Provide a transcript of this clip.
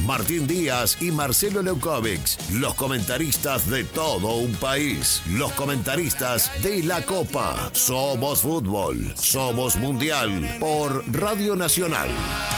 Martín Díaz y Marcelo Leukovics, los comentaristas de todo un país, los comentaristas de la Copa. Somos fútbol, somos mundial, por Radio Nacional.